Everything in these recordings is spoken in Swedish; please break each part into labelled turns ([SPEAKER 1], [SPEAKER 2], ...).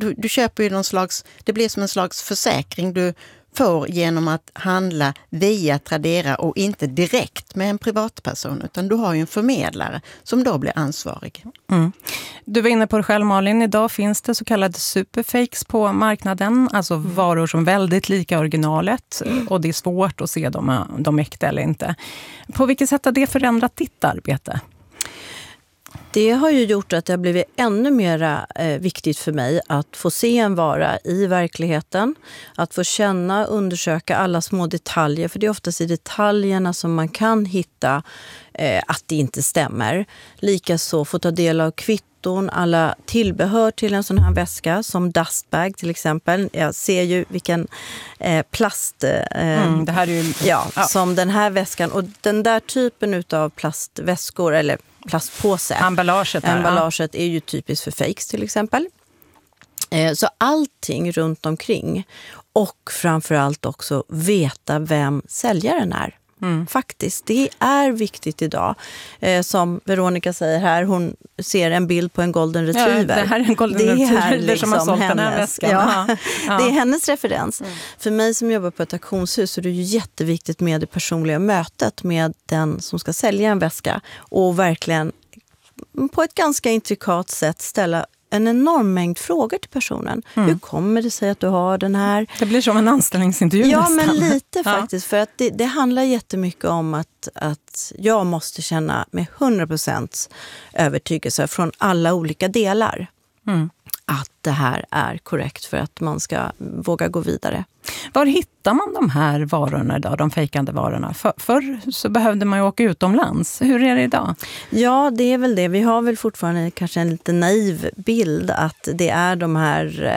[SPEAKER 1] du köper ju någon slags, det blir som en slags försäkring du får genom att handla via Tradera och inte direkt med en privatperson, utan du har ju en förmedlare som då blir ansvarig.
[SPEAKER 2] Mm. Du var inne på det själv, Malin. Idag finns det så kallade superfakes på marknaden, alltså varor som väldigt lika originalet och det är svårt att se de äkta eller inte. På vilket sätt har det förändrat ditt arbete?
[SPEAKER 3] Det har ju gjort att det har blivit ännu mer viktigt för mig att få se en vara i verkligheten. Att få känna, undersöka alla små detaljer. För det är oftast i detaljerna som man kan hitta att det inte stämmer. Likaså få ta del av kvitton, alla tillbehör till en sån här väska. Som dustbag till exempel. Jag ser ju vilken plast...
[SPEAKER 2] det här är ju,
[SPEAKER 3] ja, som den här väskan. Och den där typen av plastväskor eller plastpåse. Emballaget är ju typiskt för fakes till exempel. Så allting runt omkring och framförallt också veta vem säljaren är. Faktiskt, det är viktigt idag. Som Veronica säger här, hon ser en bild på en golden retriever.
[SPEAKER 2] Ja, det här är en golden retriever liksom som har sålt den här väskan.
[SPEAKER 3] Ja. Det är hennes referens. För mig som jobbar på ett auktionshus så är det ju jätteviktigt med det personliga mötet med den som ska sälja en väska. Och verkligen på ett ganska intrikat sätt ställa en enorm mängd frågor till personen. Hur kommer det sig att du har den här?
[SPEAKER 2] Det blir som en anställningsintervju
[SPEAKER 3] nästan.
[SPEAKER 2] Men
[SPEAKER 3] lite faktiskt. För att det handlar jättemycket om att jag måste känna med 100% övertygelse från alla olika delar. Att det här är korrekt för att man ska våga gå vidare.
[SPEAKER 2] Var hittar man de här varorna idag, de fejkande varorna? Förr så behövde man ju åka utomlands. Hur är det idag?
[SPEAKER 3] Ja, det är väl det. Vi har väl fortfarande kanske en lite naiv bild att det är de här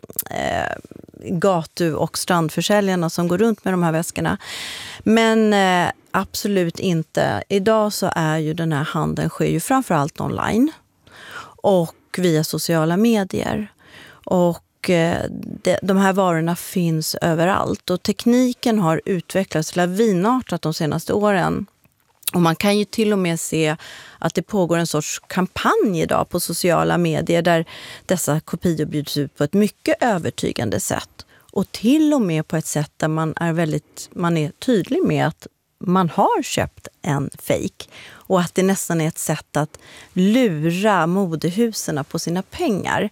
[SPEAKER 3] gatu- och strandförsäljarna som går runt med de här väskorna. Men absolut inte. Idag så är ju den här handeln sker ju framförallt online och via sociala medier. Och de här varorna finns överallt. Och tekniken har utvecklats lavinartat de senaste åren. Och man kan ju till och med se att det pågår en sorts kampanj idag på sociala medier där dessa kopior bjuds ut på ett mycket övertygande sätt. Och till och med på ett sätt där man är tydlig med att man har köpt en fake och att det nästan är ett sätt att lura modehusen på sina pengar.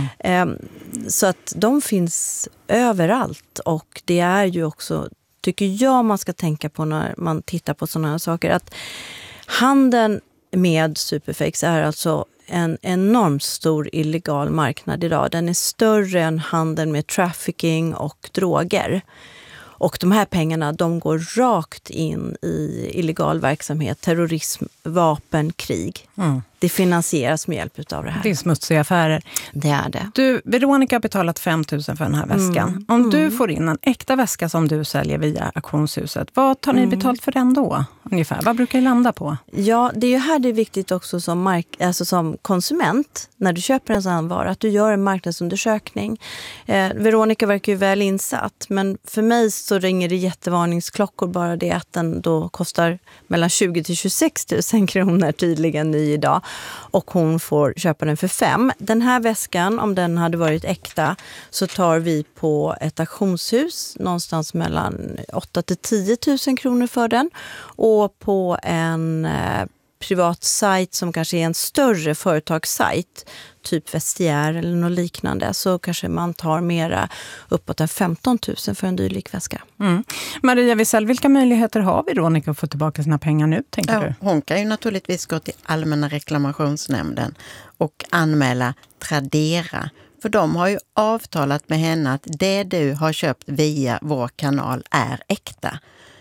[SPEAKER 3] Så att de finns överallt och det är ju också, tycker jag man ska tänka på när man tittar på sådana här saker, att handeln med superfakes är alltså en enormt stor illegal marknad idag. Den är större än handeln med trafficking och droger. Och de här pengarna, de går rakt in i illegal verksamhet, terrorism, vapen, krig. Det finansieras med hjälp av det här.
[SPEAKER 2] Det är smutsiga affärer.
[SPEAKER 3] Det är det.
[SPEAKER 2] Du, Veronica har betalat 5 000 för den här väskan. Om du får in en äkta väska som du säljer via auktionshuset, vad tar ni betalt för den då? Ungefär. Vad brukar det landa på?
[SPEAKER 3] Ja, det är ju här det är viktigt också som konsument, när du köper en sån vara, att du gör en marknadsundersökning. Veronica verkar ju väl insatt, men för mig så ringer det jättevarningsklockor bara det att den då kostar mellan 20 till 26 000 kronor tydligen ny idag. Och hon får köpa den för 5. Den här väskan, om den hade varit äkta, så tar vi på ett auktionshus någonstans mellan 8 till 10 000 kronor för den. Och på en privat sajt som kanske är en större företagssajt, typ Vestiaire eller något liknande, så kanske man tar mera uppåt än 15 000 för en dylik väska.
[SPEAKER 2] Maria Wisell, vilka möjligheter har Veronica att få tillbaka sina pengar nu, tänker du?
[SPEAKER 1] Hon kan ju naturligtvis gå till Allmänna reklamationsnämnden och anmäla Tradera. För de har ju avtalat med henne att det du har köpt via vår kanal är äkta.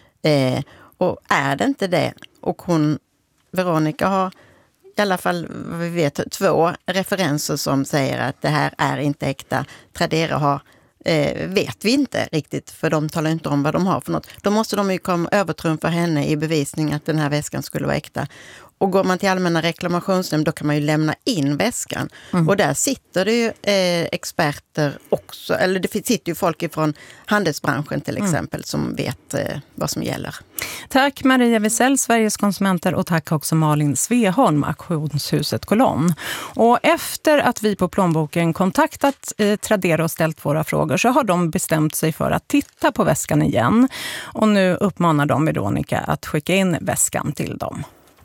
[SPEAKER 1] Och är det inte det, och Veronica har i alla fall, vi vet, 2 referenser som säger att det här är inte äkta. Tradera har, vet vi inte riktigt, för de talar inte om vad de har för något. Då måste de ju övertrumfa henne i bevisning att den här väskan skulle vara äkta. Och går man till Allmänna reklamationsnämnden, då kan man ju lämna in väskan. Och där sitter det ju experter också, eller det sitter ju folk ifrån handelsbranschen till exempel som vet vad som gäller.
[SPEAKER 2] Tack Maria Wisell, Sveriges konsumenter, och tack också Malin Sveholm, Auktionshuset Kolonn. Och efter att vi på Plånboken kontaktat Tradera och ställt våra frågor så har de bestämt sig för att titta på väskan igen. Och nu uppmanar de Veronica att skicka in väskan till dem.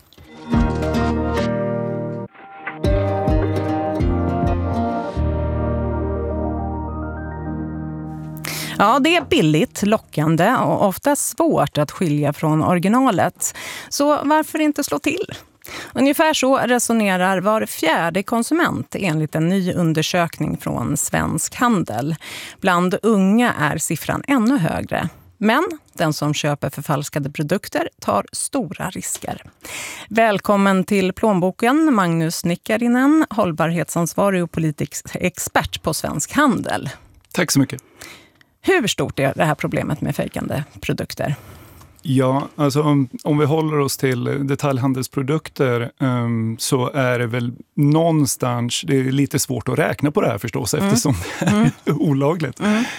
[SPEAKER 2] Ja, det är billigt, lockande och ofta svårt att skilja från originalet. Så varför inte slå till? Ungefär så resonerar var fjärde konsument enligt en ny undersökning från Svensk Handel. Bland unga är siffran ännu högre. Men den som köper förfalskade produkter tar stora risker. Välkommen till Plånboken, Magnus Nikkarinen, hållbarhetsansvarig och politisk expert på Svensk Handel.
[SPEAKER 4] Tack så mycket.
[SPEAKER 2] Hur stort är det här problemet med fejkande produkter?
[SPEAKER 4] Ja, alltså om vi håller oss till detaljhandelsprodukter så är det väl någonstans, det är lite svårt att räkna på det här förstås eftersom det är olagligt.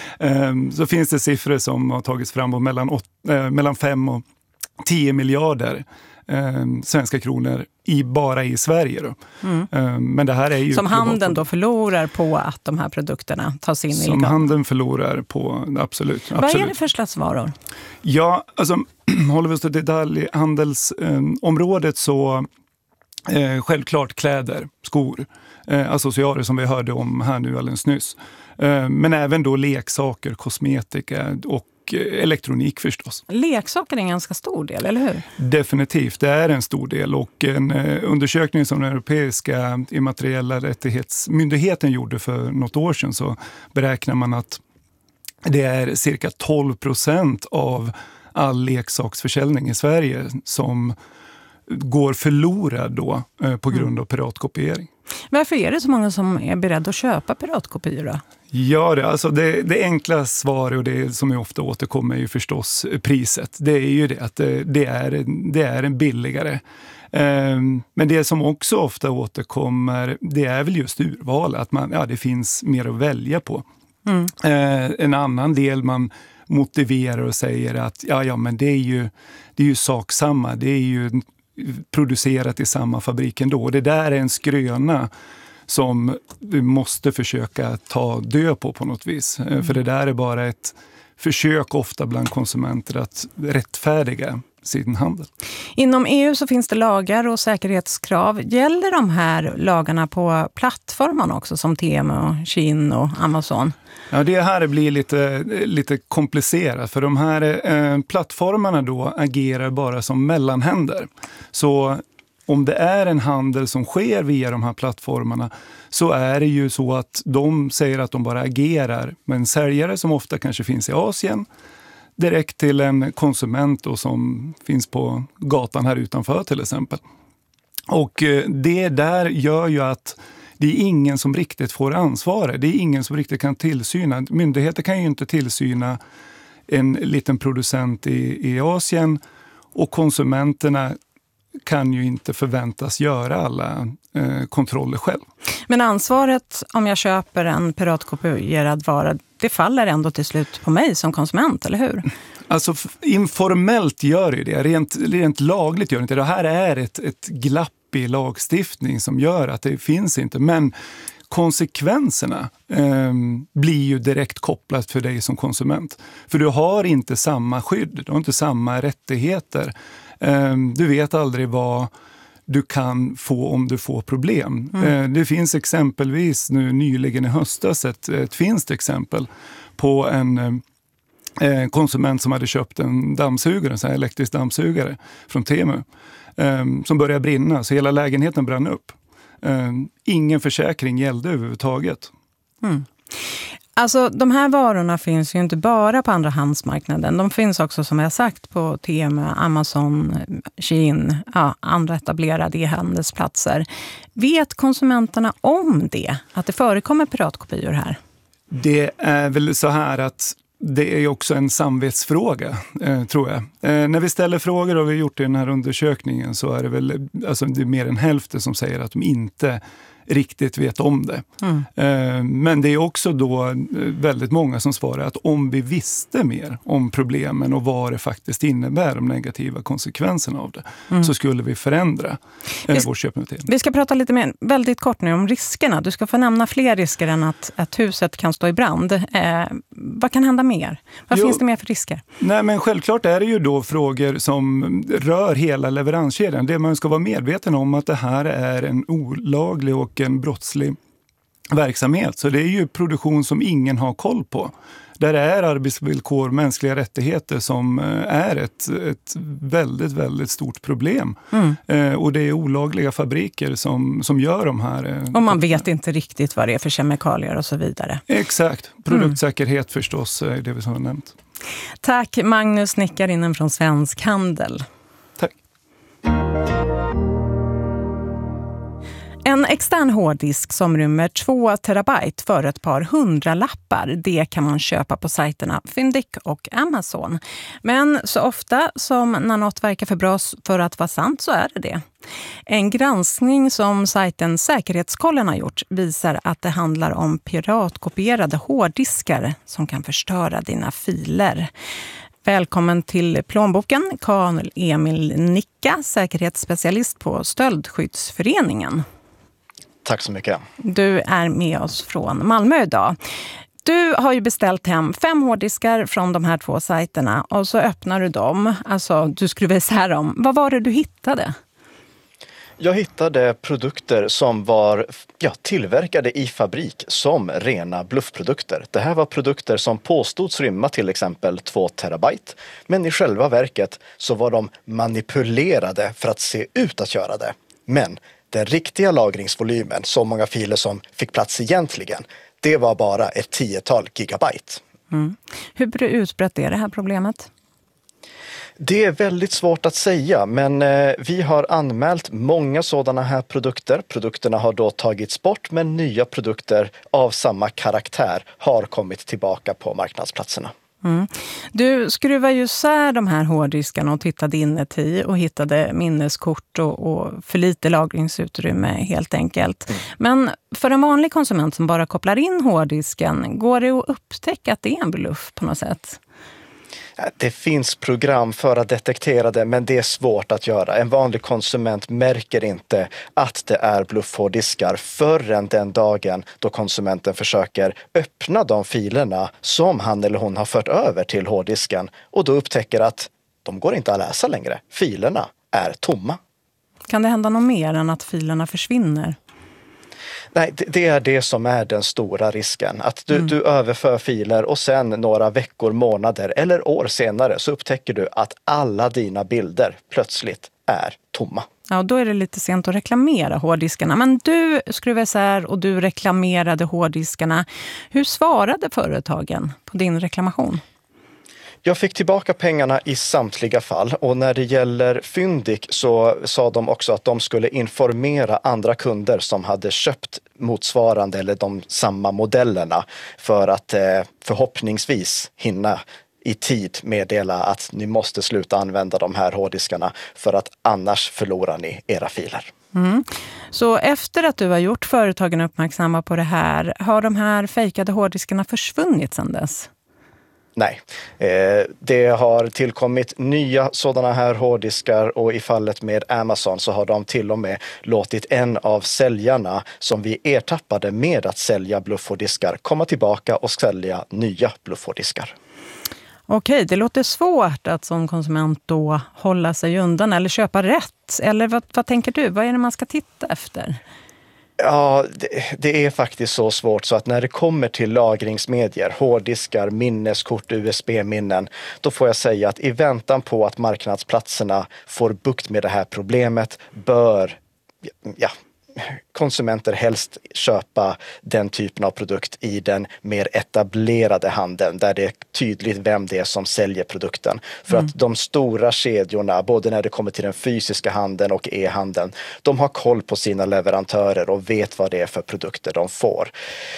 [SPEAKER 4] Så finns det siffror som har tagits fram på mellan 5 och 10 miljarder svenska kronor bara i Sverige då. Men det här är ju
[SPEAKER 2] som handeln då förlorar på att de här produkterna tas in illegalt.
[SPEAKER 4] Som handeln förlorar på, absolut.
[SPEAKER 2] Vad är det för slags varor?
[SPEAKER 4] Ja, alltså håller vi oss till detaljhandelsområdet så självklart kläder, skor, accessoarer som vi hörde om här nu alldeles nyss. Men även då leksaker, kosmetika och elektronik förstås.
[SPEAKER 2] Leksaker är en ganska stor del, eller hur?
[SPEAKER 4] Definitivt, det är en stor del och en undersökning som den europeiska immateriella rättighetsmyndigheten gjorde för något år sedan så beräknar man att det är cirka 12% av all leksaksförsäljning i Sverige som går förlorad då på grund av piratkopiering.
[SPEAKER 2] Varför är det så många som är beredda att köpa piratkopior då?
[SPEAKER 4] Ja, alltså det enkla svaret och det som jag ofta återkommer är ju förstås priset. Det är ju det att det är en billigare. Men det som också ofta återkommer det är väl just urval. Att det finns mer att välja på. En annan del man motiverar och säger att men det är ju sak samma. Det är ju producerat i samma fabrik ändå. Det där är en skröna som vi måste försöka ta död på något vis. För det där är bara ett försök ofta bland konsumenter att rättfärdiga sin handel.
[SPEAKER 2] Inom EU så finns det lagar och säkerhetskrav. Gäller de här lagarna på plattformarna också som Temu, Shein och Amazon?
[SPEAKER 4] Ja, det här blir lite komplicerat för de här plattformarna då agerar bara som mellanhänder. Så om det är en handel som sker via de här plattformarna så är det ju så att de säger att de bara agerar med en säljare som ofta kanske finns i Asien direkt till en konsument då, som finns på gatan här utanför till exempel. Och det där gör ju att det är ingen som riktigt får ansvaret. Det är ingen som riktigt kan tillsyna. Myndigheter kan ju inte tillsyna en liten producent i Asien och konsumenterna kan ju inte förväntas göra alla kontroller själv.
[SPEAKER 2] Men ansvaret om jag köper en piratkopierad vara, det faller ändå till slut på mig som konsument, eller hur?
[SPEAKER 4] Alltså informellt gör det. Rent lagligt gör det inte. Det här är ett glapp i lagstiftning som gör att det finns inte. Men konsekvenserna blir ju direkt kopplat för dig som konsument. För du har inte samma skydd, du har inte samma rättigheter. Du vet aldrig vad du kan få om du får problem. Det finns exempelvis nu nyligen i höstas ett finskt exempel på en konsument som hade köpt en dammsugare, en sån här elektrisk dammsugare från Temu som började brinna så hela lägenheten brann upp. Ingen försäkring gällde överhuvudtaget.
[SPEAKER 2] Alltså de här varorna finns ju inte bara på andrahandsmarknaden. De finns också som jag sagt på Temu, Amazon, Shein, andra etablerade e-handelsplatser. Vet konsumenterna om det? Att det förekommer piratkopior här?
[SPEAKER 4] Det är väl så här att det är också en samvetsfråga, tror jag. När vi ställer frågor, och vi har gjort det i den här undersökningen, så är det väl det är mer än hälften som säger att de inte riktigt vet om det. Men det är också då väldigt många som svarar att om vi visste mer om problemen och vad det faktiskt innebär, de negativa konsekvenserna av det, så skulle vi förändra vår köpbeteende.
[SPEAKER 2] Vi ska prata lite mer, väldigt kort nu, om riskerna. Du ska få nämna fler risker än att huset kan stå i brand. Vad kan hända mer? Vad finns det mer för risker?
[SPEAKER 4] Nej, men självklart är det ju då frågor som rör hela leveranskedjan. Det man ska vara medveten om att det här är en olaglig och en brottslig verksamhet. Så det är ju produktion som ingen har koll på. Där är arbetsvillkor, mänskliga rättigheter som är ett väldigt, väldigt stort problem. Och det är olagliga fabriker som gör de här...
[SPEAKER 2] Och man vet inte riktigt vad det är för kemikalier och så vidare.
[SPEAKER 4] Exakt. Produktsäkerhet förstås är det vi har nämnt.
[SPEAKER 2] Tack Magnus Nickarinen från Svensk Handel.
[SPEAKER 4] Tack.
[SPEAKER 2] En extern hårddisk som rymmer 2 terabyte för ett par 100-lappar, det kan man köpa på sajterna Fyndik och Amazon. Men så ofta som när något verkar för bra för att vara sant, så är det. En granskning som sajten Säkerhetskollen har gjort visar att det handlar om piratkopierade hårddiskar som kan förstöra dina filer. Välkommen till Plånboken, Karl Emil Nicka, säkerhetsspecialist på Stöldskyddsföreningen.
[SPEAKER 5] Tack så mycket.
[SPEAKER 2] Du är med oss från Malmö idag. Du har ju beställt hem 5 hårddiskar från de här 2 sajterna och så öppnar du dem. Alltså, du skruvar isär dem. Vad var det du hittade?
[SPEAKER 5] Jag hittade produkter som var tillverkade i fabrik som rena bluffprodukter. Det här var produkter som påstods rymma till exempel 2 terabyte. Men i själva verket så var de manipulerade för att se ut att göra det. Men den riktiga lagringsvolymen, så många filer som fick plats egentligen, det var bara ett 10-tal gigabyte.
[SPEAKER 2] Hur utbrett är det här problemet?
[SPEAKER 5] Det är väldigt svårt att säga, men vi har anmält många sådana här produkter. Produkterna har då tagits bort, men nya produkter av samma karaktär har kommit tillbaka på marknadsplatserna.
[SPEAKER 2] Du skruvar ju isär de här hårddiskarna och tittade inuti och hittade minneskort och för lite lagringsutrymme helt enkelt. Men för en vanlig konsument som bara kopplar in hårddisken, går det att upptäcka att det är en bluff på något sätt?
[SPEAKER 5] Det finns program för att detektera det, men det är svårt att göra. En vanlig konsument märker inte att det är bluffhårddiskar förrän den dagen då konsumenten försöker öppna de filerna som han eller hon har fört över till hårddisken och då upptäcker att de går inte att läsa längre. Filerna är tomma.
[SPEAKER 2] Kan det hända något mer än att filerna försvinner?
[SPEAKER 5] Nej, det är det som är den stora risken. Att du överför filer och sen några veckor, månader eller år senare så upptäcker du att alla dina bilder plötsligt är tomma.
[SPEAKER 2] Ja, då är det lite sent att reklamera hårddiskarna. Men du skruvar isär och du reklamerade hårddiskarna. Hur svarade företagen på din reklamation?
[SPEAKER 5] Jag fick tillbaka pengarna i samtliga fall och när det gäller Fyndik så sa de också att de skulle informera andra kunder som hade köpt motsvarande eller de samma modellerna för att förhoppningsvis hinna i tid meddela att ni måste sluta använda de här hårddiskarna för att annars förlorar ni era filer.
[SPEAKER 2] Så efter att du har gjort företagen uppmärksamma på det här, har de här fejkade hårddiskarna försvunnit sedan dess?
[SPEAKER 5] Nej, det har tillkommit nya sådana här hårddiskar och i fallet med Amazon så har de till och med låtit en av säljarna som vi ertappade med att sälja bluffhårddiskar komma tillbaka och sälja nya bluffhårddiskar.
[SPEAKER 2] Okej, det låter svårt att som konsument då hålla sig undan eller köpa rätt. Eller vad tänker du? Vad är det man ska titta efter?
[SPEAKER 5] Ja, det är faktiskt så svårt så att när det kommer till lagringsmedier, hårddiskar, minneskort, USB-minnen, då får jag säga att i väntan på att marknadsplatserna får bukt med det här problemet bör konsumenter helst köpa den typen av produkt i den mer etablerade handeln där det är tydligt vem det är som säljer produkten. För att de stora kedjorna, både när det kommer till den fysiska handeln och e-handeln, de har koll på sina leverantörer och vet vad det är för produkter de får.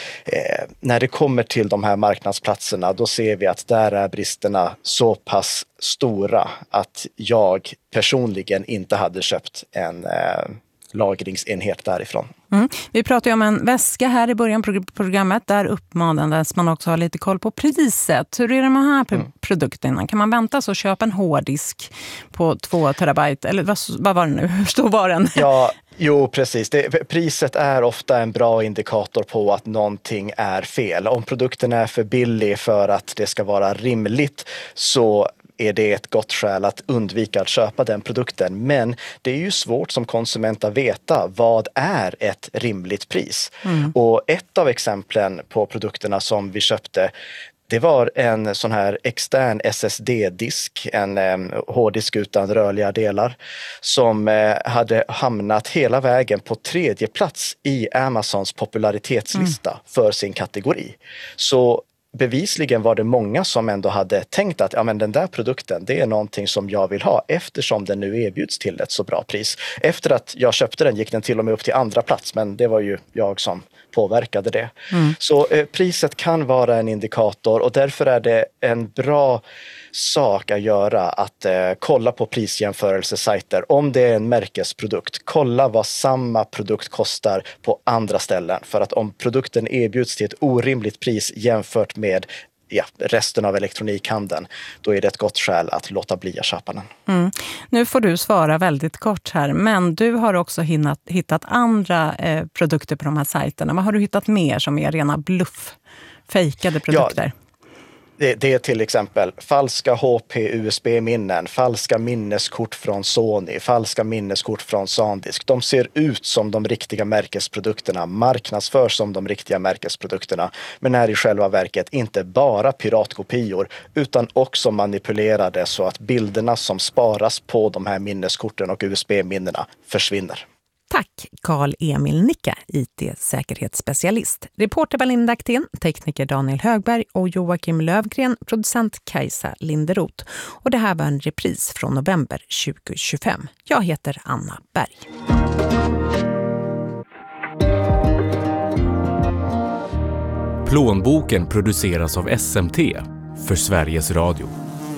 [SPEAKER 5] När det kommer till de här marknadsplatserna, då ser vi att där är bristerna så pass stora att jag personligen inte hade köpt en lagringsenhet därifrån.
[SPEAKER 2] Vi pratade ju om en väska här i början på programmet. Där uppmanades man också ha lite koll på priset. Hur är det med de här produkterna? Kan man vänta sig att köpa en hårddisk på 2 terabyte? Eller vad var det nu? Hur stor var den?
[SPEAKER 5] Ja, jo precis. Priset är ofta en bra indikator på att någonting är fel. Om produkten är för billig för att det ska vara rimligt så är det ett gott skäl att undvika att köpa den produkten. Men det är ju svårt som konsument att veta vad är ett rimligt pris. Och ett av exemplen på produkterna som vi köpte, det var en sån här extern SSD-disk, en hårddisk utan rörliga delar, som hade hamnat hela vägen på 3:e plats i Amazons popularitetslista för sin kategori. Så bevisligen var det många som ändå hade tänkt att ja, men den där produkten, det är någonting som jag vill ha eftersom den nu erbjuds till ett så bra pris. Efter att jag köpte den gick den till och med upp till 2:a plats, men det var ju jag som påverkade det. Så priset kan vara en indikator och därför är det en bra sak att göra att kolla på prisjämförelsesajter. Om det är en märkesprodukt, kolla vad samma produkt kostar på andra ställen. För att om produkten erbjuds till ett orimligt pris jämfört med resten av elektronikhandeln, då är det ett gott skäl att låta bli att köpa den.
[SPEAKER 2] Nu får du svara väldigt kort här, men du har också hittat andra produkter på de här sajterna. Vad har du hittat mer som är rena bluff, fejkade produkter?
[SPEAKER 5] Ja. Det är till exempel falska HP-USB-minnen, falska minneskort från Sony, falska minneskort från SanDisk. De ser ut som de riktiga märkesprodukterna, marknadsförs som de riktiga märkesprodukterna, men är i själva verket inte bara piratkopior utan också manipulerade så att bilderna som sparas på de här minneskorten och USB-minnena försvinner.
[SPEAKER 2] Tack Carl-Emil Nicka, IT-säkerhetsspecialist. Reporter Belinda Aktén, tekniker Daniel Högberg och Joakim Lövgren, producent Kajsa Linderoth. Och det här var en repris från november 2025. Jag heter Anna Berg.
[SPEAKER 6] Plånboken produceras av SMT för Sveriges Radio.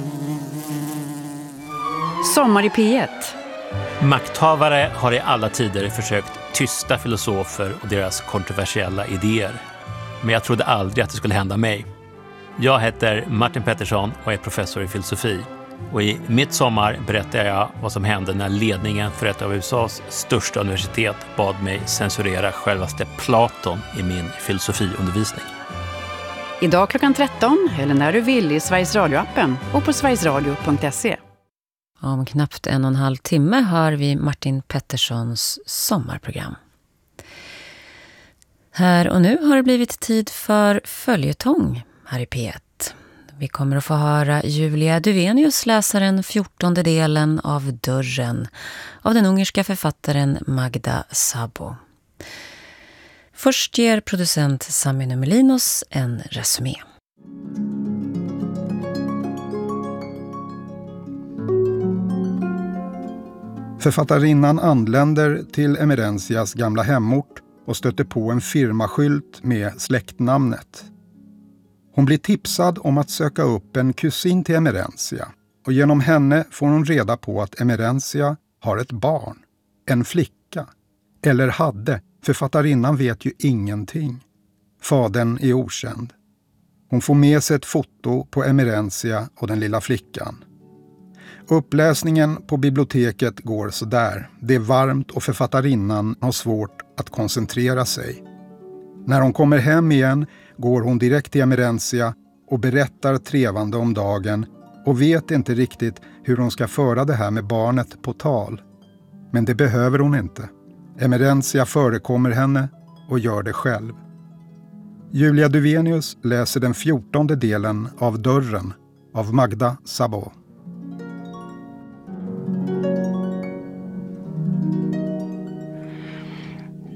[SPEAKER 7] Sommar i P1.
[SPEAKER 8] Makthavare har i alla tider försökt tysta filosofer och deras kontroversiella idéer. Men jag trodde aldrig att det skulle hända mig. Jag heter Martin Pettersson och är professor i filosofi. Och i mitt sommar berättar jag vad som hände när ledningen för ett av USAs största universitet bad mig censurera självaste Platon i min filosofiundervisning.
[SPEAKER 7] Idag klockan 13 eller när du vill i Sveriges Radio-appen och på sverigesradio.se.
[SPEAKER 9] Om knappt 1,5 timme hör vi Martin Petterssons sommarprogram. Här och nu har det blivit tid för följetong här i P1. Vi kommer att få höra Julia Duvenius läsa den 14:e delen av Dörren av den ungerska författaren Magda Szabo. Först ger producent Sami Numelinos en resumé.
[SPEAKER 10] Författarinnan anländer till Emerenzias gamla hemort och stöter på en firmaskylt med släktnamnet. Hon blir tipsad om att söka upp en kusin till Emerenzia och genom henne får hon reda på att Emerenzia har ett barn, en flicka. Eller hade, författarinnan vet ju ingenting. Fadern är okänd. Hon får med sig ett foto på Emerenzia och den lilla flickan. Uppläsningen på biblioteket går så där. Det är varmt och författarinnan har svårt att koncentrera sig. När hon kommer hem igen går hon direkt till Emerenzia och berättar trevande om dagen och vet inte riktigt hur hon ska föra det här med barnet på tal. Men det behöver hon inte. Emerenzia förekommer henne och gör det själv. Julia Duvenius läser den 14:e delen av Dörren av Magda Szabo.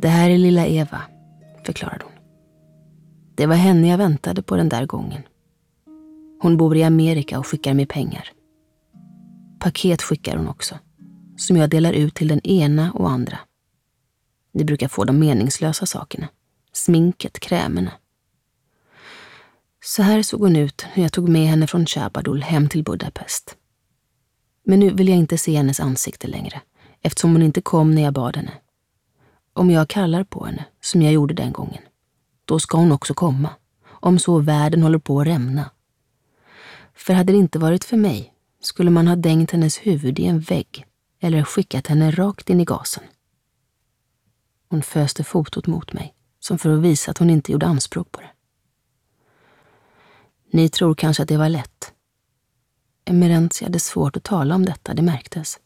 [SPEAKER 11] Det här är lilla Eva, förklarade hon. Det var henne jag väntade på den där gången. Hon bor i Amerika och skickar mig pengar. Paket skickar hon också, som jag delar ut till den ena och andra. Ni brukar få de meningslösa sakerna. Sminket, krämerna. Så här såg hon ut när jag tog med henne från Chabadul hem till Budapest. Men nu vill jag inte se hennes ansikte längre, eftersom hon inte kom när jag bad henne. Om jag kallar på henne, som jag gjorde den gången, då ska hon också komma, om så världen håller på att rämna. För hade det inte varit för mig, skulle man ha dängt hennes huvud i en vägg eller skickat henne rakt in i gasen. Hon föste fotot mot mig, som för att visa att hon inte gjorde anspråk på det. Ni tror kanske att det var lätt. Emerentia hade svårt att tala om detta, det märktes.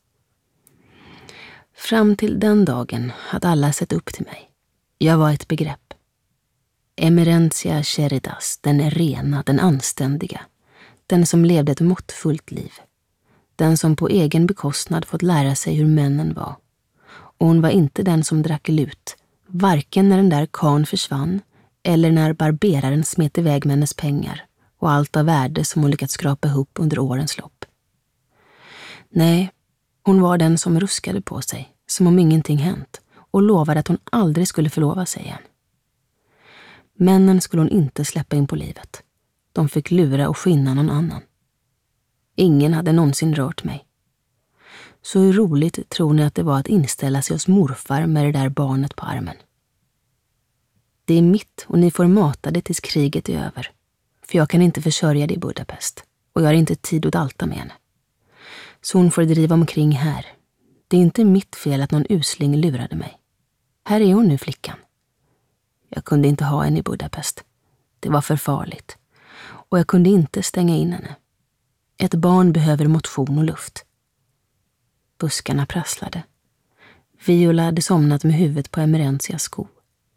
[SPEAKER 11] Fram till den dagen hade alla sett upp till mig. Jag var ett begrepp. Emerentia Cheridas, den rena, den anständiga. Den som levde ett måttfullt liv. Den som på egen bekostnad fått lära sig hur männen var. Och hon var inte den som drack lut, varken när den där karn försvann eller när barberaren smet iväg med hennes pengar och allt av värde som hon lyckats skrapa ihop under årens lopp. Nej, hon var den som ruskade på sig, som om ingenting hänt, och lovade att hon aldrig skulle förlova sig igen. Männen skulle hon inte släppa in på livet. De fick lura och skinna någon annan. Ingen hade någonsin rört mig. Så hur roligt tror ni att det var att inställa sig hos morfar med det där barnet på armen? Det är mitt och ni får mata det tills kriget är över. För jag kan inte försörja det i Budapest och jag har inte tid att dalta med henne. Så hon får driva omkring här. Det är inte mitt fel att någon usling lurade mig. Här är hon nu, flickan. Jag kunde inte ha henne i Budapest. Det var för farligt. Och jag kunde inte stänga in henne. Ett barn behöver motion och luft. Buskarna prasslade. Viola hade somnat med huvudet på Emerentias sko.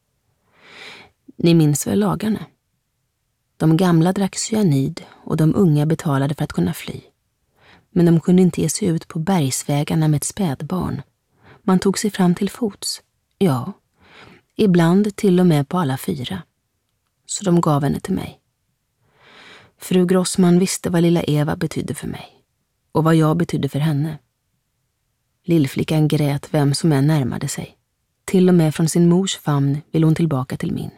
[SPEAKER 11] Ni minns väl lagarna? De gamla drack cyanid och de unga betalade för att kunna fly. Men de kunde inte ge sig ut på bergsvägarna med ett spädbarn. Man tog sig fram till fots. Ja, ibland till och med på alla 4. Så de gav henne till mig. Fru Grossman visste vad lilla Eva betydde för mig. Och vad jag betydde för henne. Lillflickan grät vem som än närmade sig. Till och med från sin mors famn ville hon tillbaka till min.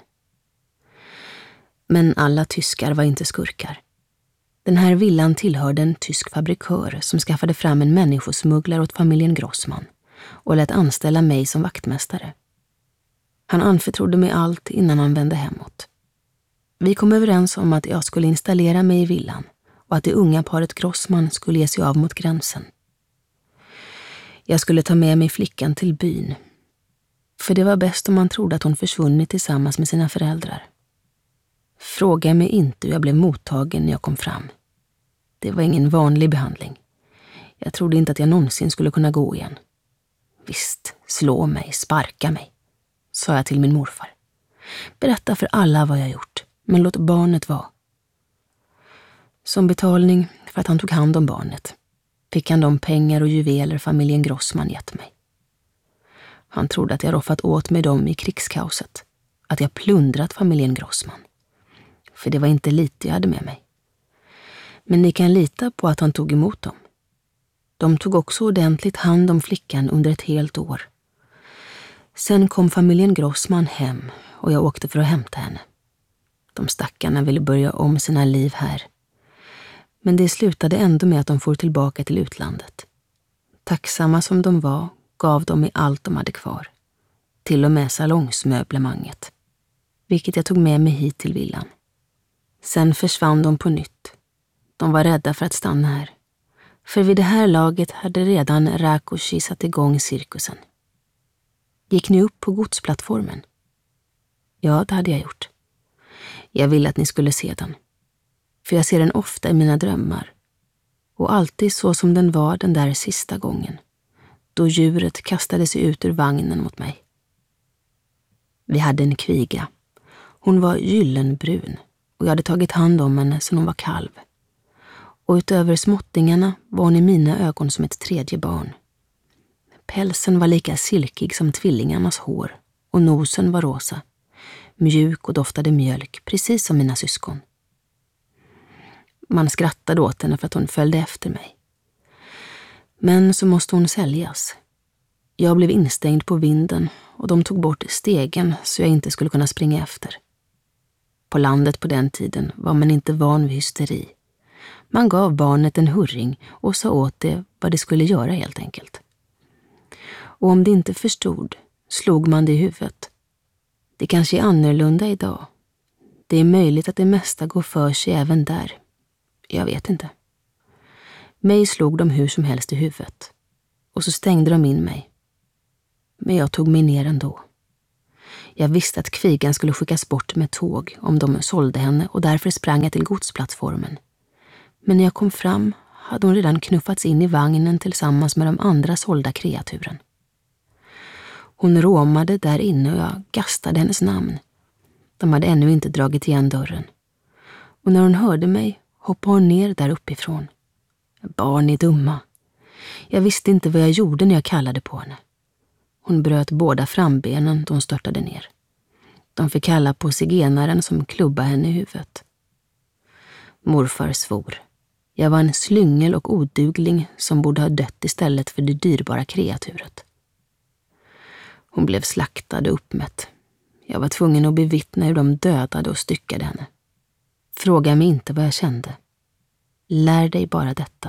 [SPEAKER 11] Men alla tyskar var inte skurkar. Den här villan tillhörde en tysk fabrikör som skaffade fram en människosmugglare åt familjen Grossman och lät anställa mig som vaktmästare. Han anförtrodde mig allt innan han vände hemåt. Vi kom överens om att jag skulle installera mig i villan och att det unga paret Grossman skulle ge sig av mot gränsen. Jag skulle ta med mig flickan till byn. För det var bäst om man trodde att hon försvunnit tillsammans med sina föräldrar. Fråga mig inte hur jag blev mottagen när jag kom fram. Det var ingen vanlig behandling. Jag trodde inte att jag någonsin skulle kunna gå igen. Visst, slå mig, sparka mig, sa jag till min morfar. Berätta för alla vad jag gjort, men låt barnet vara. Som betalning för att han tog hand om barnet fick han de pengar och juveler familjen Grossman gett mig. Han trodde att jag roffat åt mig dem i krigskaoset, att jag plundrat familjen Grossman. För det var inte lite jag hade med mig. Men ni kan lita på att han tog emot dem. De tog också ordentligt hand om flickan under ett helt år. Sen kom familjen Grossman hem och jag åkte för att hämta henne. De stackarna ville börja om sina liv här. Men det slutade ändå med att de for tillbaka till utlandet. Tacksamma som de var gav de i allt de hade kvar. Till och med salongsmöblemanget. Vilket jag tog med mig hit till villan. Sen försvann de på nytt. De var rädda för att stanna här. För vid det här laget hade redan Rakoshi satt igång cirkusen. Gick ni upp på godsplattformen? Ja, det hade jag gjort. Jag ville att ni skulle se den. För jag ser den ofta i mina drömmar. Och alltid så som den var den där sista gången. Då djuret kastade sig ut ur vagnen mot mig. Vi hade en kviga. Hon var gyllenbrun och jag hade tagit hand om henne sedan hon var kalv. Och utöver småttingarna var hon i mina ögon som ett tredje barn. Pälsen var lika silkig som tvillingarnas hår och nosen var rosa. Mjuk och doftade mjölk, precis som mina syskon. Man skrattade åt henne för att hon följde efter mig. Men så måste hon säljas. Jag blev instängd på vinden och de tog bort stegen så jag inte skulle kunna springa efter. På landet på den tiden var man inte van vid hysteri. Man gav barnet en hurring och sa åt det vad det skulle göra helt enkelt. Och om det inte förstod slog man det i huvudet. Det kanske är annorlunda idag. Det är möjligt att det mesta går för sig även där. Jag vet inte. Mig slog de hur som helst i huvudet. Och så stängde de in mig. Men jag tog mig ner ändå. Jag visste att kvigan skulle skickas bort med tåg om de sålde henne och därför sprang jag till godsplattformen. Men när jag kom fram hade hon redan knuffats in i vagnen tillsammans med de andra sålda kreaturen. Hon råmade där inne och jag gastade hennes namn. De hade ännu inte dragit igen dörren. Och när hon hörde mig hoppade hon ner där uppifrån. Barn är dumma. Jag visste inte vad jag gjorde när jag kallade på henne. Hon bröt båda frambenen då hon störtade ner. De fick kalla på zigenaren som klubbade henne i huvudet. Morfar svor. Jag var en slyngel och odugling som borde ha dött istället för det dyrbara kreaturet. Hon blev slaktad och uppmätt. Jag var tvungen att bevittna hur de dödade och styckade henne. Fråga mig inte vad jag kände. Lär dig bara detta.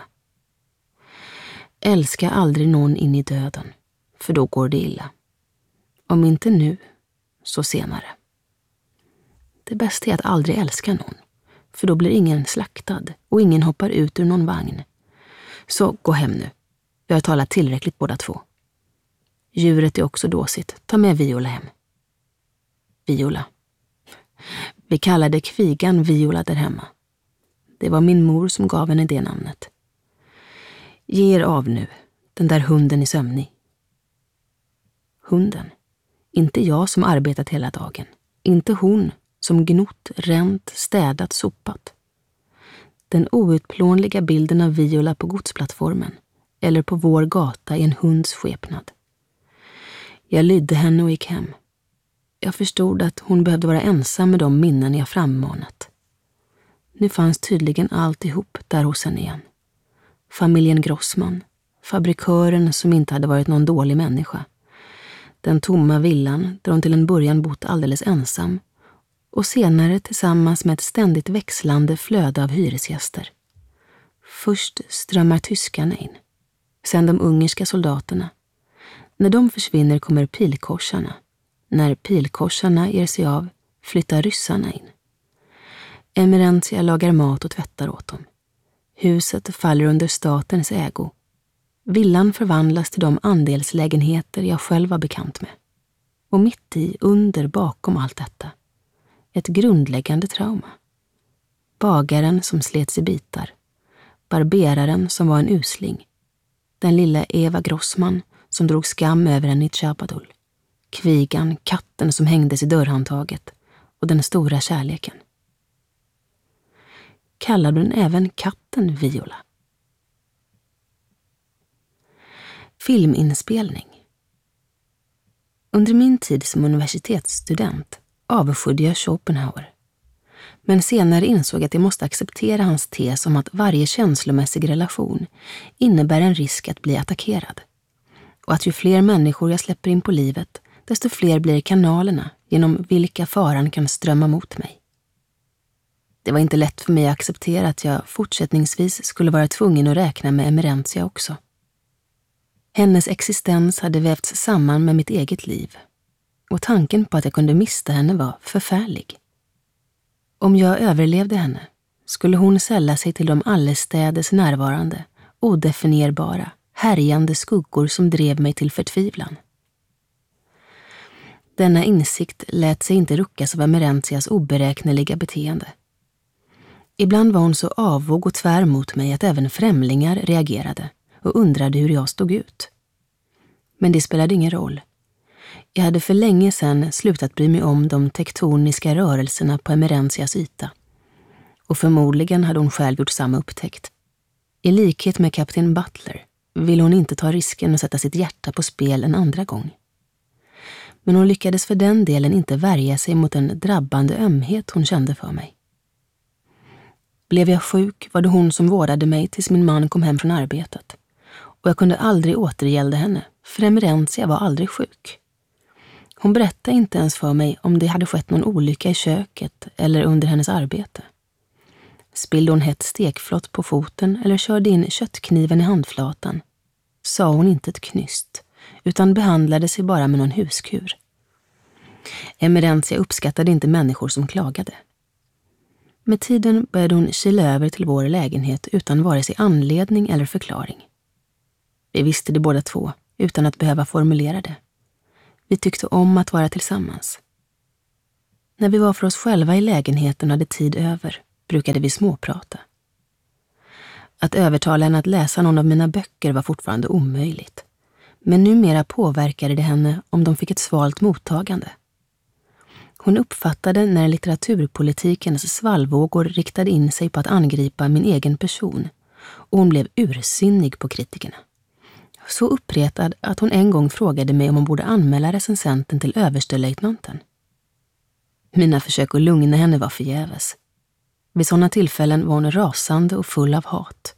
[SPEAKER 11] Älska aldrig någon in i döden, för då går det illa. Om inte nu, så senare. Det bästa är att aldrig älska någon, för då blir ingen slaktad och ingen hoppar ut ur någon vagn. Så gå hem nu. Vi har talat tillräckligt båda två. Djuret är också dåsigt. Ta med Viola hem. Viola. Vi kallade kvigan Viola där hemma. Det var min mor som gav henne det namnet. Ge er av nu, den där hunden är sömnig. Hunden. Inte jag som arbetat hela dagen. Inte hon som gnott, ränt, städat, sopat. Den outplånliga bilden av Viola på godsplattformen eller på vår gata i en hunds skepnad. Jag lydde henne och gick hem. Jag förstod att hon behövde vara ensam med de minnen jag frammanat. Nu fanns tydligen allt ihop där hos henne igen. Familjen Grossman, fabrikören som inte hade varit någon dålig människa. Den tomma villan där hon till en början bott alldeles ensam och senare tillsammans med ett ständigt växlande flöde av hyresgäster. Först strömmar tyskarna in, sen de ungerska soldaterna. När de försvinner kommer pilkorsarna. När pilkorsarna ger sig av flyttar ryssarna in. Emerentia lagar mat och tvättar åt dem. Huset faller under statens ägo. Villan förvandlas till de andelslägenheter jag själv var bekant med. Och mitt i, under, bakom allt detta. Ett grundläggande trauma. Bagaren som slets i bitar. Barberaren som var en usling. Den lilla Eva Grossman som drog skam över en i Tjabadul. Kvigan, katten som hängdes i dörrhandtaget och den stora kärleken. Kallade hon även katten Viola? Filminspelning. Under min tid som universitetsstudent avskydde jag Schopenhauer. Men senare insåg jag att jag måste acceptera hans tes om att varje känslomässig relation innebär en risk att bli attackerad. Och att ju fler människor jag släpper in på livet, desto fler blir kanalerna genom vilka faran kan strömma mot mig. Det var inte lätt för mig att acceptera att jag fortsättningsvis skulle vara tvungen att räkna med Emerentia också. Hennes existens hade vävts samman med mitt eget liv. Och tanken på att jag kunde mista henne var förfärlig. Om jag överlevde henne skulle hon sälla sig till de allestädes närvarande, odefinierbara, härjande skuggor som drev mig till förtvivlan. Denna insikt lät sig inte ruckas av Emerentias oberäkneliga beteende. Ibland var hon så avvåg och tvär mot mig att även främlingar reagerade och undrade hur jag stod ut. Men det spelade ingen roll. Jag hade för länge sedan slutat bry mig om de tektoniska rörelserna på Emerentias yta. Och förmodligen hade hon själv gjort samma upptäckt. I likhet med kapten Butler ville hon inte ta risken att sätta sitt hjärta på spel en andra gång. men hon lyckades för den delen inte värja sig mot en drabbande ömhet hon kände för mig. Blev jag sjuk var det hon som vårdade mig tills min man kom hem från arbetet. Och jag kunde aldrig återgälda henne, för Emerentia var aldrig sjuk. Hon berättade inte ens för mig om det hade skett någon olycka i köket eller under hennes arbete. Spillde hon hett stekflott på foten eller körde in köttkniven i handflatan, sa hon inte ett knyst, utan behandlade sig bara med någon huskur. Emerentia uppskattade inte människor som klagade. Med tiden började hon kila över till vår lägenhet utan vare sig anledning eller förklaring. Vi visste det båda två, utan att behöva formulera det. Vi tyckte om att vara tillsammans. När vi var för oss själva i lägenheten och hade tid över, brukade vi småprata. Att övertala henne att läsa någon av mina böcker var fortfarande omöjligt. Men numera påverkade det henne om de fick ett svalt mottagande. Hon uppfattade när litteraturpolitikens svallvågor riktade in sig på att angripa min egen person, och hon blev ursinnig på kritikerna. Så uppretad att hon en gång frågade mig om hon borde anmäla recensenten till överstelöjtnanten. Mina försök att lugna henne var förgäves. Vid sådana tillfällen var hon rasande och full av hat.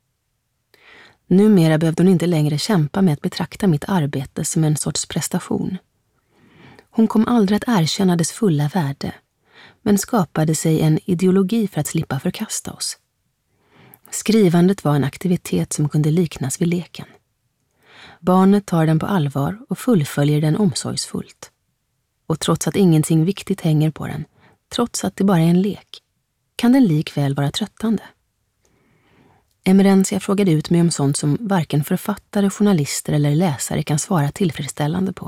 [SPEAKER 11] Numera behövde hon inte längre kämpa med att betrakta mitt arbete som en sorts prestation. Hon kom aldrig att erkänna dess fulla värde, men skapade sig en ideologi för att slippa förkasta oss. Skrivandet var en aktivitet som kunde liknas vid leken. Barnet tar den på allvar och fullföljer den omsorgsfullt. Och trots att ingenting viktigt hänger på den, trots att det bara är en lek, kan den likväl vara tröttande. Emerentia frågade ut mig om sånt som varken författare, journalister eller läsare kan svara tillfredsställande på.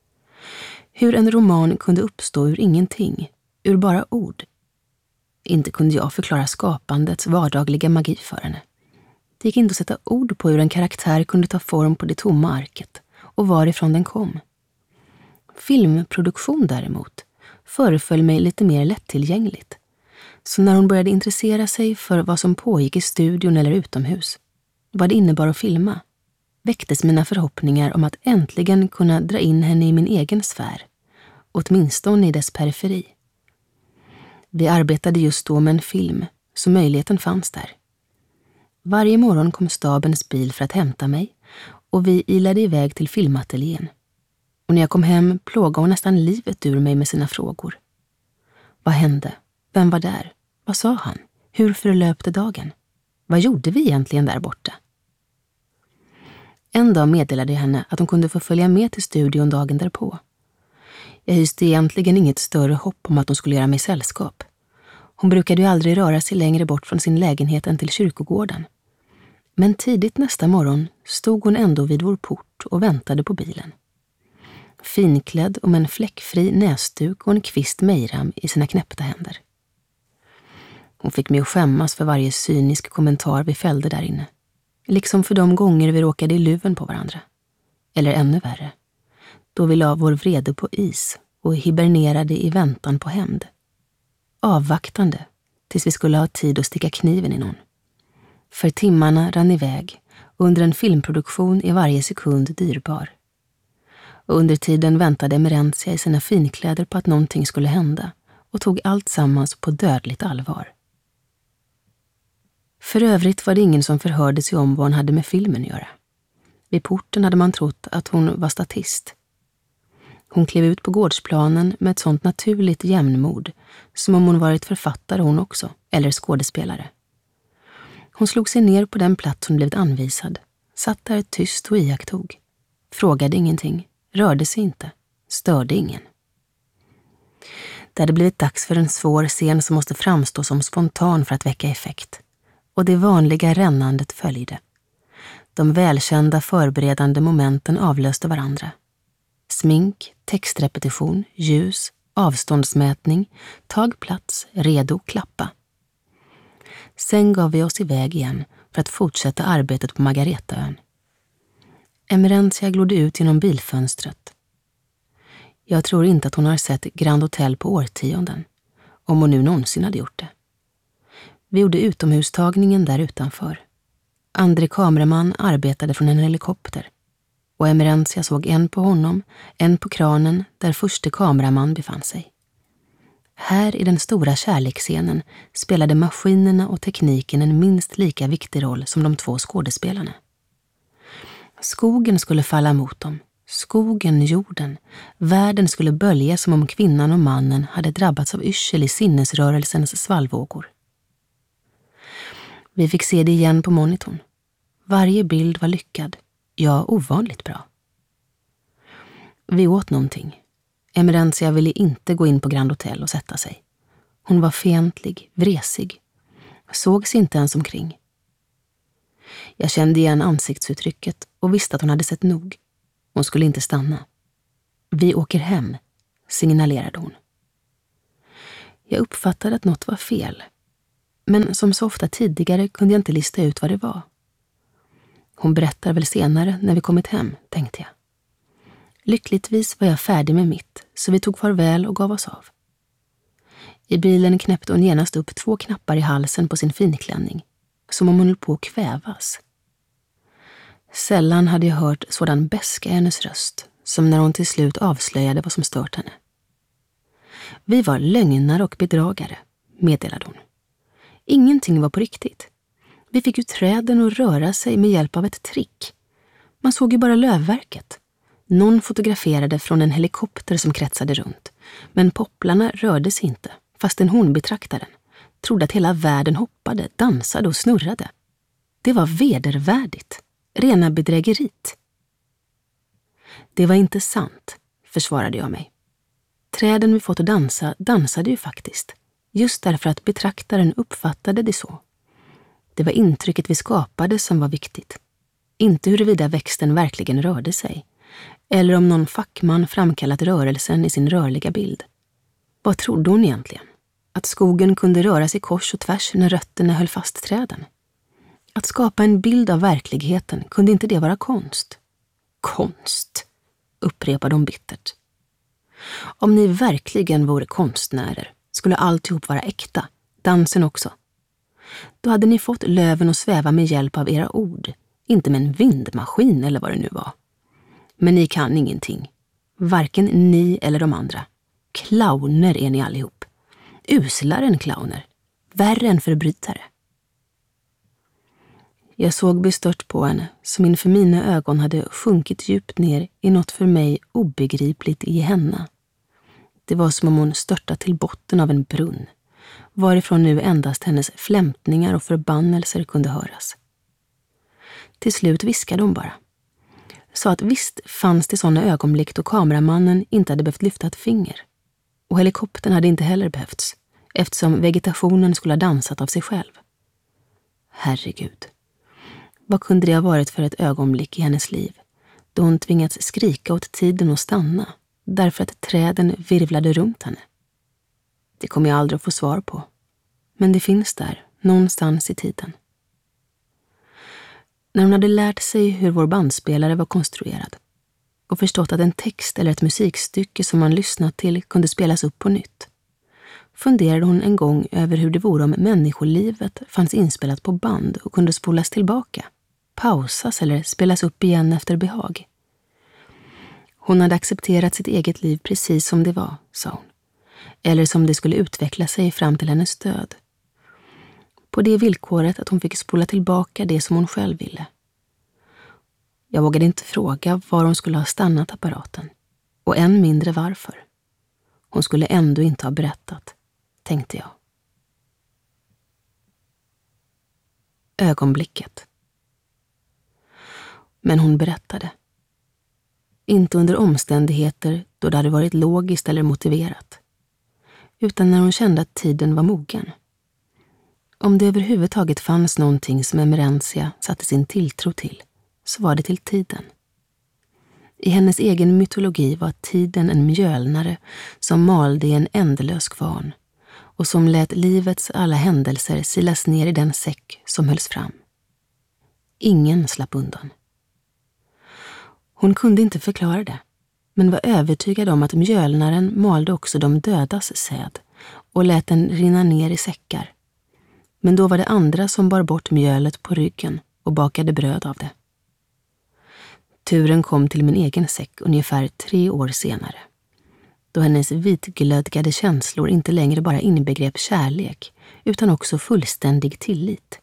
[SPEAKER 11] Hur en roman kunde uppstå ur ingenting, ur bara ord. Inte kunde jag förklara skapandets vardagliga magi för henne. Det gick inte att sätta ord på hur en karaktär kunde ta form på det tomma arket och varifrån den kom. Filmproduktion däremot föreföll mig lite mer lättillgängligt. Så när hon började intressera sig för vad som pågick i studion eller utomhus, vad det innebar att filma, väcktes mina förhoppningar om att äntligen kunna dra in henne i min egen sfär, åtminstone i dess periferi. Vi arbetade just då med en film, så möjligheten fanns där. Varje morgon kom stabens bil för att hämta mig och vi ilade iväg till filmateljén. Och när jag kom hem plågade hon nästan livet ur mig med sina frågor. Vad hände? Vem var där? Vad sa han? Hur förlöpte dagen? Vad gjorde vi egentligen där borta? En dag meddelade jag henne att hon kunde få följa med till studion dagen därpå. Jag hyste egentligen inget större hopp om att hon skulle göra mig sällskap. Hon brukade ju aldrig röra sig längre bort från sin lägenhet än till kyrkogården. Men tidigt nästa morgon stod hon ändå vid vår port och väntade på bilen. Finklädd och med en fläckfri näsduk och en kvist mejram i sina knäppta händer. Hon fick mig att skämmas för varje cynisk kommentar vi fällde där inne. Liksom för de gånger vi råkade i luven på varandra. Eller ännu värre. Då vi la vår vrede på is och hibernerade i väntan på hämnd. Avvaktande tills vi skulle ha tid att sticka kniven i någon. För timmarna rann iväg och under en filmproduktion är varje sekund dyrbar. Och under tiden väntade Emerentia i sina finkläder på att någonting skulle hända och tog allt sammans på dödligt allvar. För övrigt var det ingen som förhörde sig om vad hon hade med filmen att göra. Vid porten hade man trott att hon var statist. Hon klev ut på gårdsplanen med ett sånt naturligt jämnmod som om hon varit författare hon också, eller skådespelare. Hon slog sig ner på den plats hon blivit anvisad, satt där tyst och iakttog. Frågade ingenting, rörde sig inte, störde ingen. Det hade blivit dags för en svår scen som måste framstå som spontan för att väcka effekt. Och det vanliga rännandet följde. De välkända förberedande momenten avlöste varandra. Smink, textrepetition, ljus, avståndsmätning, tag plats, redo, klappa. Sen gav vi oss iväg igen för att fortsätta arbetet på Margaretaön. Emerentia glodde ut genom bilfönstret. Jag tror inte att hon har sett Grand Hotel på årtionden, om hon nu någonsin hade gjort det. Vi gjorde utomhustagningen där utanför. Andre kameraman arbetade från en helikopter. och Emerentia såg en på honom, en på kranen där förste kameraman befann sig. Här i den stora kärleksscenen spelade maskinerna och tekniken en minst lika viktig roll som de två skådespelarna. Skogen skulle falla mot dem, skogen, jorden, världen skulle bölja som om kvinnan och mannen hade drabbats av yrsel i sinnesrörelsens svallvågor. Vi fick se det igen på monitorn. Varje bild var lyckad, ja ovanligt bra. Vi åt någonting. Emerentia ville inte gå in på Grand Hotel och sätta sig. Hon var fientlig, vresig. Sågs inte ens omkring. Jag kände igen ansiktsuttrycket och visste att hon hade sett nog. Hon skulle inte stanna. Vi åker hem, signalerade hon. Jag uppfattade att något var fel. Men som så ofta tidigare kunde jag inte lista ut vad det var. Hon berättar väl senare när vi kommit hem, tänkte jag. Lyckligtvis var jag färdig med mitt, så vi tog farväl och gav oss av. I bilen knäppte hon genast upp 2 knappar i halsen på sin finklänning, som om hon höll på att kvävas. Sällan hade jag hört sådan beska i hennes röst, som när hon till slut avslöjade vad som stört henne. Vi var lögnare och bedragare, meddelade hon. Ingenting var på riktigt. Vi fick ju träden att röra sig med hjälp av ett trick. Man såg ju bara lövverket. Någon fotograferade från en helikopter som kretsade runt. Men popplarna rörde sig inte, fastän hon betraktaren trodde att hela världen hoppade, dansade och snurrade. Det var vedervärdigt. Rena bedrägerit. Det var inte sant, försvarade jag mig. Träden vi fått att dansa dansade ju faktiskt. Just därför att betraktaren uppfattade det så. Det var intrycket vi skapade som var viktigt. Inte huruvida växten verkligen rörde sig. Eller om någon fackman framkallat rörelsen i sin rörliga bild. Vad trodde hon egentligen? Att skogen kunde röra sig kors och tvärs när rötterna höll fast träden? Att skapa en bild av verkligheten, kunde inte det vara konst? Konst, upprepade hon bittert. Om ni verkligen vore konstnärer skulle alltihop vara äkta, dansen också. Då hade ni fått löven att sväva med hjälp av era ord, inte med en vindmaskin eller vad det nu var. Men ni kan ingenting. Varken ni eller de andra. Clowner är ni allihop. Uslare än clowner. Värre än förbrytare. Jag såg bestört på henne som inför mina ögon hade sjunkit djupt ner i något för mig obegripligt i henne. Det var som om hon störtat till botten av en brunn, varifrån nu endast hennes flämtningar och förbannelser kunde höras. Till slut viskade hon bara. Sa att visst fanns det sådana ögonblick då kameramannen inte hade behövt lyfta ett finger. Och helikoptern hade inte heller behövts, eftersom vegetationen skulle ha dansat av sig själv. Herregud. Vad kunde det ha varit för ett ögonblick i hennes liv, då hon tvingats skrika åt tiden och stanna, därför att träden virvlade runt henne? Det kommer jag aldrig att få svar på. Men det finns där, någonstans i tiden. När hon hade lärt sig hur vår bandspelare var konstruerad och förstått att en text eller ett musikstycke som man lyssnat till kunde spelas upp på nytt, funderade hon en gång över hur det vore om människolivet fanns inspelat på band och kunde spolas tillbaka, pausas eller spelas upp igen efter behag. Hon hade accepterat sitt eget liv precis som det var, sa hon. Eller som det skulle utveckla sig fram till hennes död. På det villkoret att hon fick spola tillbaka det som hon själv ville. Jag vågade inte fråga var hon skulle ha stannat apparaten. Och än mindre varför. Hon skulle ändå inte ha berättat, tänkte jag. Ögonblicket. Men hon berättade. Inte under omständigheter då det hade varit logiskt eller motiverat. Utan när hon kände att tiden var mogen. Om det överhuvudtaget fanns någonting som Emerentia satte sin tilltro till, så var det till tiden. I hennes egen mytologi var tiden en mjölnare som malde i en ändelös kvarn och som lät livets alla händelser silas ner i den säck som hölls fram. Ingen slapp undan. Hon kunde inte förklara det, men var övertygad om att mjölnaren malde också de dödas säd och lät den rinna ner i säckar. Men då var det andra som bar bort mjölet på ryggen och bakade bröd av det. Turen kom till min egen säck ungefär 3 år senare, då hennes vitglödgade känslor inte längre bara inbegrep kärlek utan också fullständig tillit.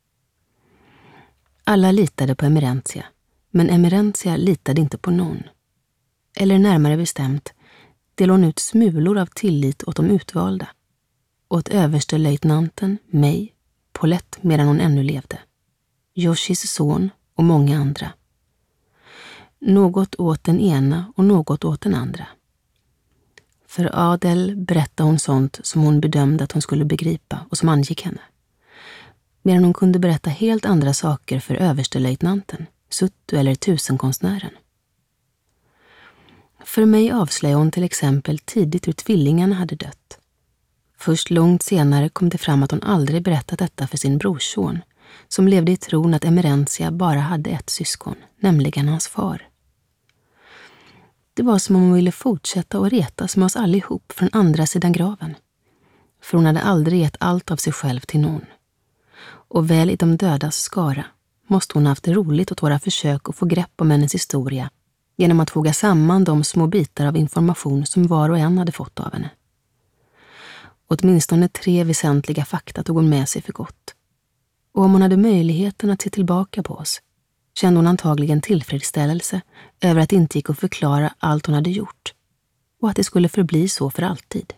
[SPEAKER 11] Alla litade på Emerentia, men Emerentia litade inte på någon. Eller närmare bestämt, delade hon ut smulor av tillit åt de utvalda. Åt överstelöjtnanten, mig, Paulette medan hon ännu levde, Yoshis son och många andra. Något åt den ena och något åt den andra. För Adel berättade hon sånt som hon bedömde att hon skulle begripa och som angick henne. Medan hon kunde berätta helt andra saker för överstelöjtnanten, Suttu eller tusenkonstnären. För mig avslöjade hon till exempel tidigt hur tvillingarna hade dött. Först långt senare kom det fram att hon aldrig berättat detta för sin brorson, som levde i tron att Emerentia bara hade ett syskon, nämligen hans far. Det var som om hon ville fortsätta att retas med oss allihop från andra sidan graven. För hon hade aldrig gett allt av sig själv till någon. Och väl i de dödas skara måste hon haft roligt åt våra försök att få grepp om hennes historia genom att foga samman de små bitar av information som var och en hade fått av henne. Åtminstone 3 väsentliga fakta tog hon med sig för gott. Och om hon hade möjligheten att se tillbaka på oss kände hon antagligen tillfredsställelse över att det inte gick att förklara allt hon hade gjort och att det skulle förbli så för alltid.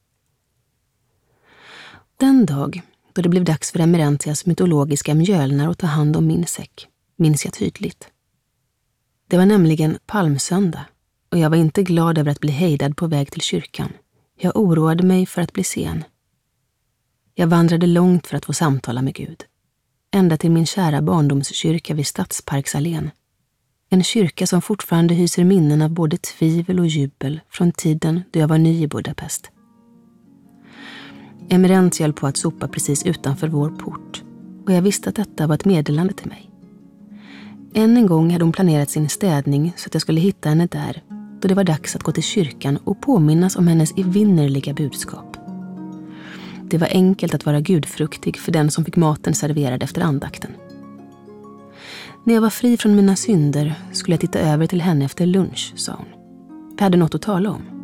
[SPEAKER 11] Den dag då det blev dags för Emerentias mytologiska mjölnar att ta hand om min säck minns jag tydligt. Det var nämligen palmsöndag och jag var inte glad över att bli hejdad på väg till kyrkan. Jag oroade mig för att bli sen. Jag vandrade långt för att få samtala med Gud. Ända till min kära barndomskyrka vid Stadsparksallén. En kyrka som fortfarande hyser minnen av både tvivel och jubel från tiden då jag var ny i Budapest. Emerentia höll på att sopa precis utanför vår port och jag visste att detta var ett meddelande till mig. Än en gång hade hon planerat sin städning så att jag skulle hitta henne där då det var dags att gå till kyrkan och påminnas om hennes evinnerliga budskap. Det var enkelt att vara gudfruktig för den som fick maten serverad efter andakten. När jag var fri från mina synder skulle jag titta över till henne efter lunch, sa hon. Vi hade något att tala om.